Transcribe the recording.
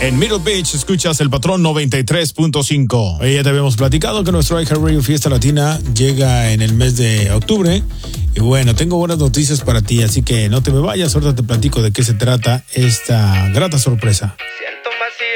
En Middle Beach escuchas el Patrón 93.5. Ya te habíamos platicado que nuestro iHeartRadio Fiesta Latina llega en el mes de octubre. Y bueno, tengo buenas noticias para ti, así que no te me vayas. Ahorita te platico de qué se trata esta grata sorpresa.